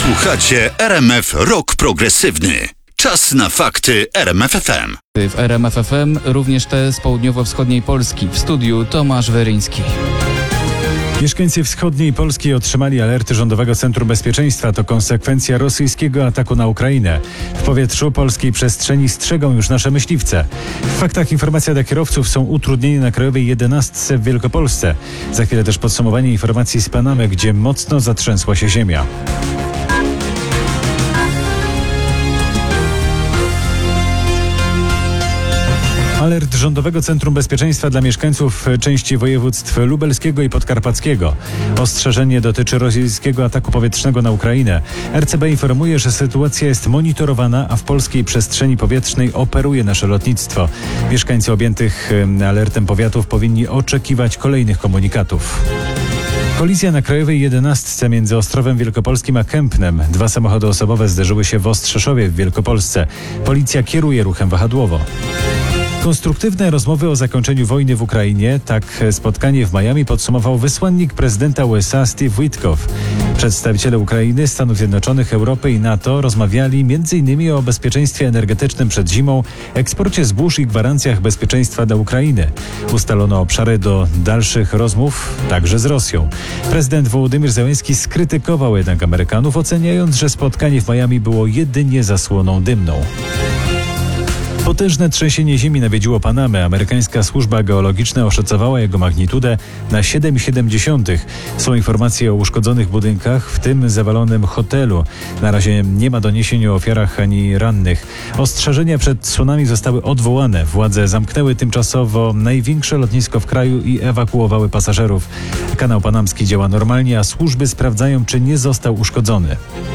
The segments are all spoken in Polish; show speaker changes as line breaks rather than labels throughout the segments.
Słuchacie RMF Rock Progresywny. Czas na fakty RMF FM.
W RMF FM również te z południowo-wschodniej Polski. W studiu Tomasz Weryński.
Mieszkańcy wschodniej Polski otrzymali alerty Rządowego Centrum Bezpieczeństwa. To konsekwencja rosyjskiego ataku na Ukrainę. W powietrzu polskiej przestrzeni strzegą już nasze myśliwce. W faktach informacja dla kierowców są utrudnienia na Krajowej 11 w Wielkopolsce. Za chwilę też podsumowanie informacji z Panamy, gdzie mocno zatrzęsła się ziemia. Alert Rządowego Centrum Bezpieczeństwa dla mieszkańców części województw lubelskiego i podkarpackiego. Ostrzeżenie dotyczy rosyjskiego ataku powietrznego na Ukrainę. RCB informuje, że sytuacja jest monitorowana, a w polskiej przestrzeni powietrznej operuje nasze lotnictwo. Mieszkańcy objętych alertem powiatów powinni oczekiwać kolejnych komunikatów. Kolizja na Krajowej 11 między Ostrowem Wielkopolskim a Kępnem. 2 samochody osobowe zderzyły się w Ostrzeszowie w Wielkopolsce. Policja kieruje ruchem wahadłowo. Konstruktywne rozmowy o zakończeniu wojny w Ukrainie. Tak spotkanie w Miami podsumował wysłannik prezydenta USA Steve Witkoff. Przedstawiciele Ukrainy, Stanów Zjednoczonych, Europy i NATO rozmawiali m.in. o bezpieczeństwie energetycznym przed zimą, eksporcie zbóż i gwarancjach bezpieczeństwa dla Ukrainy. Ustalono obszary do dalszych rozmów, także z Rosją. Prezydent Wołodymyr Zełenski skrytykował jednak Amerykanów, oceniając, że spotkanie w Miami było jedynie zasłoną dymną. Potężne trzęsienie ziemi nawiedziło Panamę. Amerykańska służba geologiczna oszacowała jego magnitudę na 7,7. Są informacje o uszkodzonych budynkach, w tym zawalonym hotelu. Na razie nie ma doniesień o ofiarach ani rannych. Ostrzeżenia przed tsunami zostały odwołane. Władze zamknęły tymczasowo największe lotnisko w kraju i ewakuowały pasażerów. Kanał Panamski działa normalnie, a służby sprawdzają, czy nie został uszkodzony.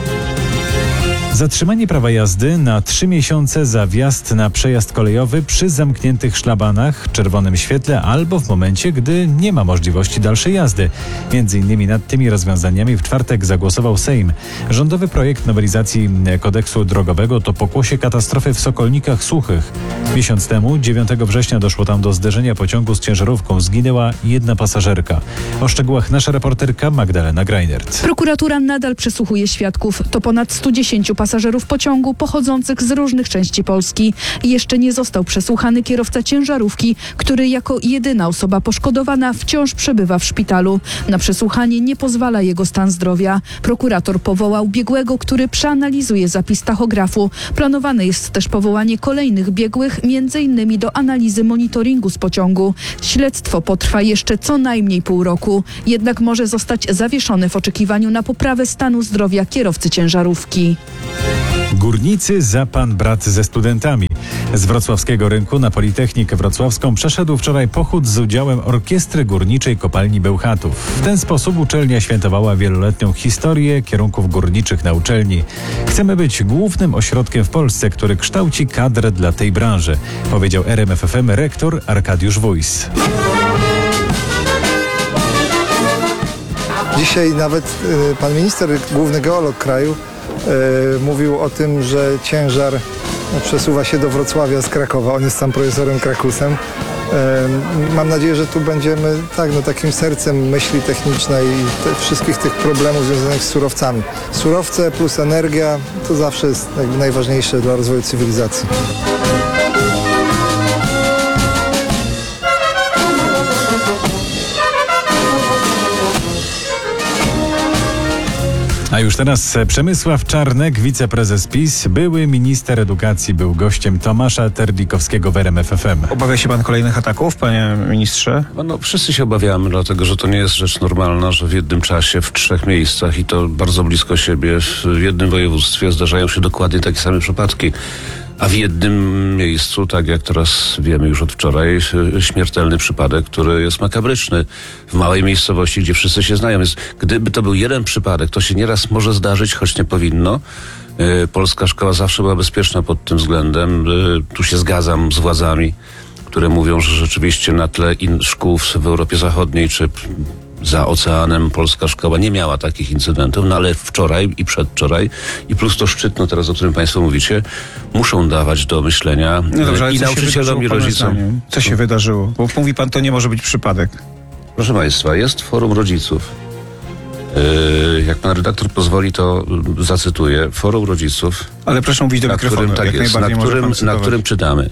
Zatrzymanie prawa jazdy na 3 miesiące za wjazd na przejazd kolejowy przy zamkniętych szlabanach, czerwonym świetle albo w momencie, gdy nie ma możliwości dalszej jazdy. Między innymi nad tymi rozwiązaniami w czwartek zagłosował Sejm. Rządowy projekt nowelizacji kodeksu drogowego to pokłosie katastrofy w Sokolnikach Suchych. Miesiąc temu, 9 września, doszło tam do zderzenia pociągu z ciężarówką. Zginęła 1 pasażerka. O szczegółach nasza reporterka Magdalena Greinert.
Prokuratura nadal przesłuchuje świadków. To ponad 110 pasażerów pociągu pochodzących z różnych części Polski. Jeszcze nie został przesłuchany kierowca ciężarówki, który jako jedyna osoba poszkodowana wciąż przebywa w szpitalu. Na przesłuchanie nie pozwala jego stan zdrowia. Prokurator powołał biegłego, który przeanalizuje zapis tachografu. Planowane jest też powołanie kolejnych biegłych, m.in. do analizy monitoringu z pociągu. Śledztwo potrwa jeszcze co najmniej pół roku. Jednak może zostać zawieszone w oczekiwaniu na poprawę stanu zdrowia kierowcy ciężarówki.
Górnicy za pan brat ze studentami. Z wrocławskiego rynku na Politechnikę Wrocławską przeszedł wczoraj pochód z udziałem Orkiestry Górniczej Kopalni Bełchatów. W ten sposób uczelnia świętowała wieloletnią historię kierunków górniczych na uczelni. Chcemy być głównym ośrodkiem w Polsce, który kształci kadrę dla tej branży, powiedział RMF FM rektor Arkadiusz Wójs.
Dzisiaj nawet pan minister, główny geolog kraju, mówił o tym, że ciężar przesuwa się do Wrocławia z Krakowa. On jest tam profesorem Krakusem. Mam nadzieję, że tu będziemy takim sercem myśli technicznej i wszystkich tych problemów związanych z surowcami. Surowce plus energia to zawsze jest najważniejsze dla rozwoju cywilizacji.
A już teraz Przemysław Czarnek, wiceprezes PiS, były minister edukacji, był gościem Tomasza Terlikowskiego w RMF FM.
Obawia się pan kolejnych ataków, panie ministrze?
No, wszyscy się obawiamy, dlatego że to nie jest rzecz normalna, że w jednym czasie, w 3 miejscach i to bardzo blisko siebie, w jednym województwie zdarzają się dokładnie takie same przypadki. A w jednym miejscu, tak jak teraz wiemy już od wczoraj, śmiertelny przypadek, który jest makabryczny. W małej miejscowości, gdzie wszyscy się znają. Więc gdyby to był jeden przypadek, to się nieraz może zdarzyć, choć nie powinno. Polska szkoła zawsze była bezpieczna pod tym względem. Tu się zgadzam z władzami, które mówią, że rzeczywiście na tle szkół w Europie Zachodniej czy za oceanem polska szkoła nie miała takich incydentów, no ale wczoraj i przedwczoraj i plus to szczytno teraz, o którym państwo mówicie, muszą dawać do myślenia
No dobrze,
i nauczycielom i rodzicom.
Co się wydarzyło? Bo mówi pan, to nie może być przypadek.
Proszę państwa, jest forum rodziców. Jak pan redaktor pozwoli, to zacytuję Forum Rodziców,
Ale proszę mówić do mikrofonu,
tak
jak
jest,
najbardziej może pan
na
cytować.
którym czytamy.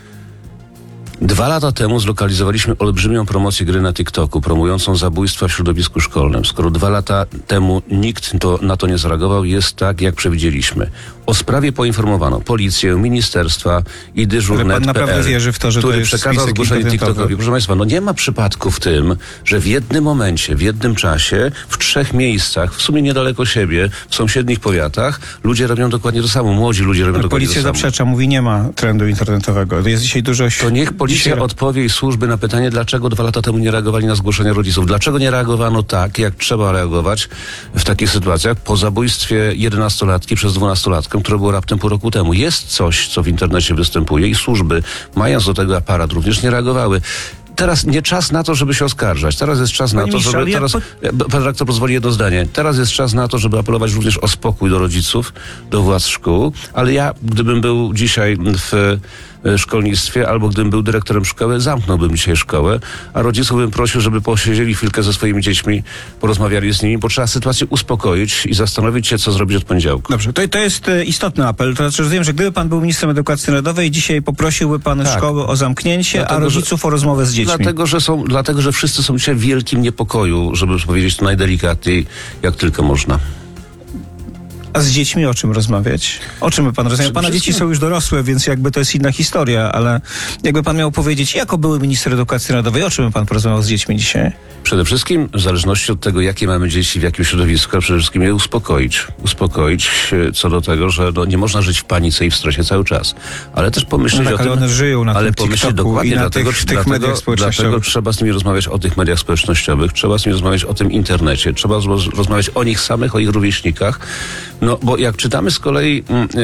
2 lata temu zlokalizowaliśmy olbrzymią promocję gry na TikToku, promującą zabójstwa w środowisku szkolnym. Skoro 2 lata temu nikt na to nie zareagował, jest tak, jak przewidzieliśmy. O sprawie poinformowano policję, ministerstwa i dyżurnet.pl,
Ale pan naprawdę wierzy w to, że to
który
jest
przekazał
spisek
zgłoszenie
internetowy?
TikTokowi. Proszę państwa, no nie ma przypadku w tym, że w jednym momencie, w jednym czasie, w 3 miejscach, w sumie niedaleko siebie, w sąsiednich powiatach, ludzie robią dokładnie to samo. Młodzi ludzie robią dokładnie
Policja
to samo.
zaprzecza, mówi, nie ma trendu internetowego. Jest dzisiaj dużo...
To niech policja odpowie i służby na pytanie, dlaczego 2 lata temu nie reagowali na zgłoszenia rodziców. Dlaczego nie reagowano tak, jak trzeba reagować w takich sytuacjach po zabójstwie 11-latki przez 12-latkę, które było raptem pół roku temu. Jest coś, co w internecie występuje i służby, mając do tego aparat, również nie reagowały. Teraz nie czas na to, żeby się oskarżać. Teraz jest czas na to, żeby... Pan redaktor pozwoli jedno zdanie. Teraz jest czas na to, żeby apelować również o spokój do rodziców, do władz szkół, ale ja, gdybym był dzisiaj w szkolnictwie, albo gdybym był dyrektorem szkoły, zamknąłbym dzisiaj szkołę, a rodziców bym prosił, żeby posiedzieli chwilkę ze swoimi dziećmi, porozmawiali z nimi, bo trzeba sytuację uspokoić i zastanowić się, co zrobić od poniedziałku.
Dobrze, to jest istotny apel. To znaczy, rozumiem, że gdyby pan był ministrem edukacji narodowej, dzisiaj poprosiłby pan szkoły o zamknięcie, a rodziców o rozmowę z dziećmi.
Dlatego, że wszyscy są dzisiaj w wielkim niepokoju, żeby powiedzieć to najdelikatniej, jak tylko można.
A z dziećmi o czym rozmawiać? O czym by pan rozmawiał? Pana dzieci są już dorosłe, więc jakby to jest inna historia, ale jakby pan miał powiedzieć, jako były minister edukacji narodowej, o czym by pan porozmawiał z dziećmi dzisiaj?
Przede wszystkim, w zależności od tego, jakie mamy dzieci, w jakim środowisku, a przede wszystkim je uspokoić. Uspokoić co do tego, że nie można żyć w panice i w stresie cały czas. Ale też pomyśleć o tym...
Ale one żyją na tym
pomyśleć
TikToku
dokładnie,
i na
dlatego
mediach społecznościowych.
Dlatego trzeba z nimi rozmawiać o tych mediach społecznościowych, trzeba z nimi rozmawiać o tym internecie, trzeba rozmawiać o nich samych, o ich rówieśnikach. No, bo jak czytamy z kolei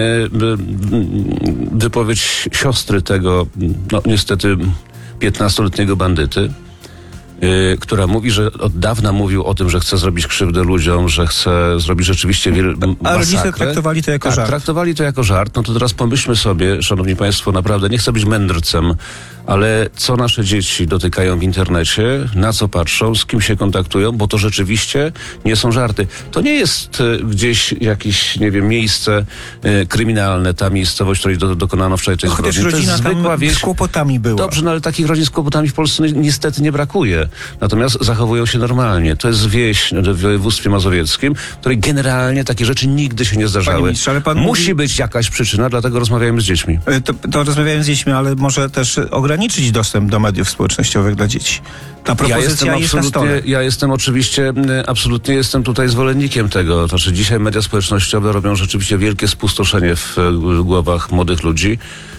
wypowiedź siostry tego, no niestety 15-letniego bandyty, która mówi, że od dawna mówił o tym, że chce zrobić krzywdę ludziom, że chce zrobić rzeczywiście masakrę.
A rodzice traktowali to jako żart.
Traktowali to jako żart. No to teraz pomyślmy sobie, szanowni państwo, naprawdę, nie chcę być mędrcem, ale co nasze dzieci dotykają w internecie, na co patrzą, z kim się kontaktują, bo to rzeczywiście nie są żarty. To nie jest gdzieś jakieś, nie wiem, miejsce kryminalne, ta miejscowość, której dokonano wczoraj tej zbrodni.
Chociaż rodzina tam z kłopotami była.
Dobrze, no ale takich rodzin z kłopotami w Polsce niestety nie brakuje. Natomiast zachowują się normalnie. To jest wieś w województwie mazowieckim, w której generalnie takie rzeczy nigdy się nie zdarzały.
Panie ministrze, ale pan
musi być jakaś przyczyna, dlatego rozmawiajmy z dziećmi.
To rozmawiałem z dziećmi, ale może też ograniczyć dostęp do mediów społecznościowych dla dzieci. Ta propozycja jest na stole.
Ja jestem oczywiście, absolutnie jestem tutaj zwolennikiem tego. Znaczy dzisiaj media społecznościowe robią rzeczywiście wielkie spustoszenie w głowach młodych ludzi.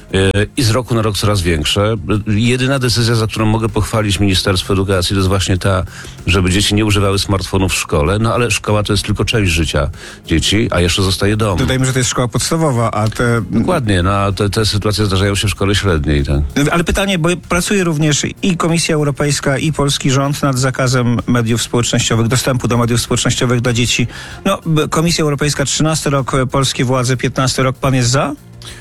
I z roku na rok coraz większe. Jedyna decyzja, za którą mogę pochwalić Ministerstwo Edukacji, to jest właśnie ta, żeby dzieci nie używały smartfonów w szkole, no ale szkoła to jest tylko część życia dzieci, a jeszcze zostaje dom.
Dodajmy, że to jest szkoła podstawowa, a te...
Dokładnie, no a te sytuacje zdarzają się w szkole średniej. Tak.
Ale pytanie, bo pracuje również i Komisja Europejska, i polski rząd nad zakazem mediów społecznościowych, dostępu do mediów społecznościowych dla dzieci. No, Komisja Europejska 13 rok, polskie władze 15 rok, pan jest za?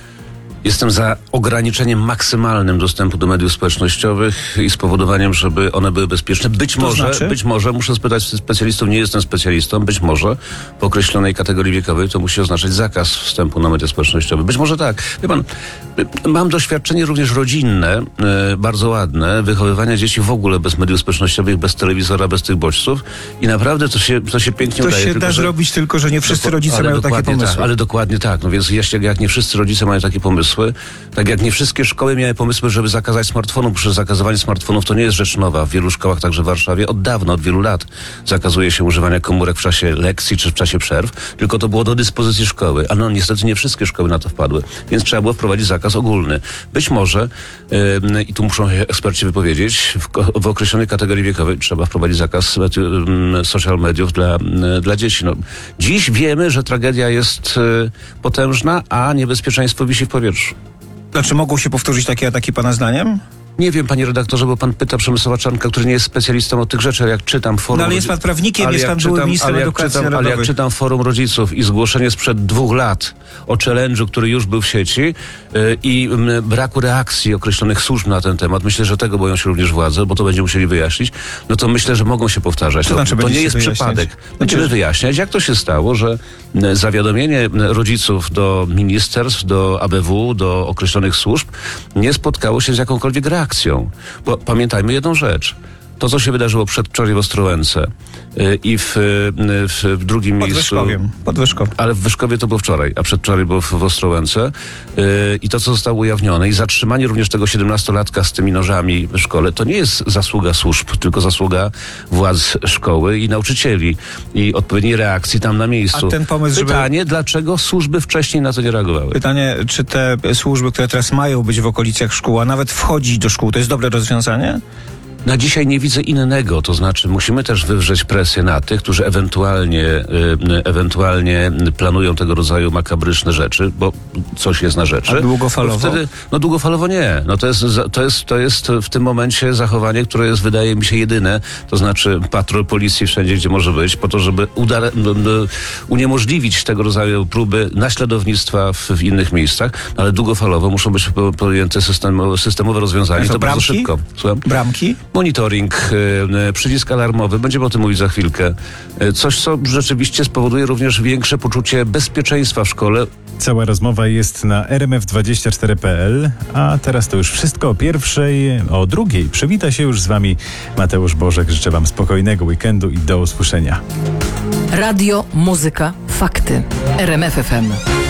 Jestem za ograniczeniem maksymalnym dostępu do mediów społecznościowych i spowodowaniem, żeby one były bezpieczne. Być może, muszę spytać specjalistów, nie jestem specjalistą, być może w określonej kategorii wiekowej to musi oznaczać zakaz wstępu na media społecznościowe. Być może tak. Wie pan, mam doświadczenie również rodzinne, bardzo ładne, wychowywania dzieci w ogóle bez mediów społecznościowych, bez telewizora, bez tych bodźców i naprawdę to się pięknie udaje.
To się da zrobić, tylko że nie wszyscy rodzice mają takie pomysły.
Tak, ale dokładnie tak. No więc jak nie wszyscy rodzice mają takie pomysły, tak jak nie wszystkie szkoły miały pomysły, żeby zakazać smartfonów, przecież zakazywanie smartfonów to nie jest rzecz nowa. W wielu szkołach, także w Warszawie, od dawna, od wielu lat zakazuje się używania komórek w czasie lekcji czy w czasie przerw, tylko to było do dyspozycji szkoły. Ale no niestety nie wszystkie szkoły na to wpadły, więc trzeba było wprowadzić zakaz ogólny. Być może, i tu muszą się eksperci wypowiedzieć, w określonej kategorii wiekowej trzeba wprowadzić zakaz social mediów dla dzieci. No, dziś wiemy, że tragedia jest potężna, a niebezpieczeństwo wisi w powietrzu.
Znaczy mogą się powtórzyć takie ataki pana zdaniem?
Nie wiem, panie redaktorze, bo pan pyta Przemysława Czarnka, który nie jest specjalistą od tych rzeczy, ale jak czytam forum...
No ale jest pan prawnikiem, jest pan byłym ministrem edukacji
ale
narodowej.
jak czytam forum rodziców i zgłoszenie sprzed 2 lat o challenge'u, który już był w sieci i braku reakcji określonych służb na ten temat, myślę, że tego boją się również władze, bo to będziemy musieli wyjaśnić, no to myślę, że mogą się powtarzać.
To znaczy,
to nie
będziecie
jest
wyjaśniać?
przypadek. Będziemy wyjaśniać, jak to się stało, że zawiadomienie rodziców do ministerstw, do ABW, do określonych służb nie spotkało się z jakąkolwiek reakcją. Bo pamiętajmy jedną rzecz. To, co się wydarzyło przedwczoraj w Ostrołęce i w drugim miejscu...
Pod Wyszkowiem.
Ale w Wyszkowie to było wczoraj, a przedwczoraj było w Ostrołęce. I to, co zostało ujawnione i zatrzymanie również tego 17-latka z tymi nożami w szkole, to nie jest zasługa służb, tylko zasługa władz szkoły i nauczycieli i odpowiedniej reakcji tam na miejscu.
A ten pomysł,
Pytanie, dlaczego służby wcześniej na to nie reagowały?
Pytanie, czy te służby, które teraz mają być w okolicach szkół, a nawet wchodzić do szkół, to jest dobre rozwiązanie?
Na dzisiaj nie widzę innego, to znaczy musimy też wywrzeć presję na tych, którzy ewentualnie planują tego rodzaju makabryczne rzeczy, bo coś jest na rzeczy.
A długofalowo?
Wtedy, długofalowo nie. No to jest w tym momencie zachowanie, które jest, wydaje mi się, jedyne, to znaczy patrol policji wszędzie, gdzie może być, po to, żeby uniemożliwić tego rodzaju próby naśladownictwa w innych miejscach, ale długofalowo muszą być podjęte systemowe rozwiązania. To bardzo szybko. Słucham?
Bramki?
Monitoring, przycisk alarmowy, będziemy o tym mówić za chwilkę. Coś, co rzeczywiście spowoduje również większe poczucie bezpieczeństwa w szkole.
Cała rozmowa jest na rmf24.pl, a teraz to już wszystko o 1:00, o 2:00. Przywita się już z wami Mateusz Bożek. Życzę wam spokojnego weekendu i do usłyszenia.
Radio, muzyka, fakty. RMF FM.